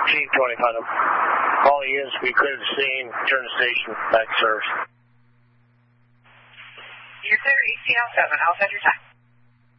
Chief 20 Final. All units, we cleared the scene, turn the station back to service. You're clear, 1807. I'll set your time.